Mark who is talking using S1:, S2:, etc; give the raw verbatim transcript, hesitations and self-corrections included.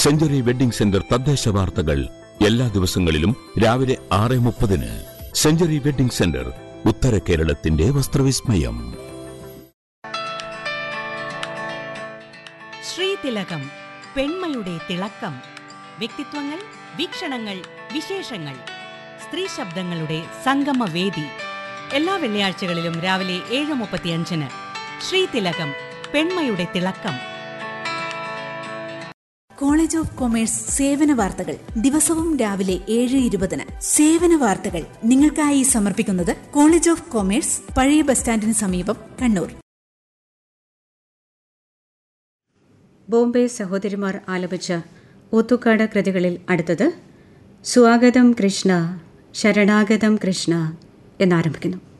S1: Century wedding centre തദ്ദേശ വാർത്തകൾ എല്ലാ ദിവസങ്ങളിലും രാവിലെ ആറ് മുപ്പതിന്. സെഞ്ചുറി വെഡിംഗ് സെന്റർ, ഉത്തര കേരളത്തിന്റെ വസ്ത്രവിസ്മയം.
S2: ശ്രീതിലകം, പെൺമയുടെ തിളക്കം. വ്യക്തിത്വങ്ങൾ, വീക്ഷണങ്ങൾ, വിശേഷങ്ങൾ. സ്ത്രീ ശബ്ദങ്ങളുടെ സംഗമവേദി. എല്ലാ വെള്ളിയാഴ്ചകളിലും രാവിലെ ഏഴ് മുപ്പത്തിയഞ്ചിന് ശ്രീതിലകം, പെൺമയുടെ തിളക്കം.
S3: കോളേജ് ഓഫ് കൊമേഴ്സ് സേവന വാർത്തകൾ ദിവസവും രാവിലെ ഏഴ് ഇരുപതിന്. സേവന വാർത്തകൾ നിങ്ങൾക്കായി സമർപ്പിക്കുന്നത് കോളേജ് ഓഫ് കൊമേഴ്സ്, പഴയ ബസ് സ്റ്റാൻഡിന് സമീപം, കണ്ണൂർ.
S4: ബോംബെ സഹോദരിമാർ ആലപിച്ച ഊത്തുകാട് കൃതികളിൽ അടുത്തത് സ്വാഗതം കൃഷ്ണ ശരണാഗതം കൃഷ്ണ എന്നാരംഭിക്കുന്നു.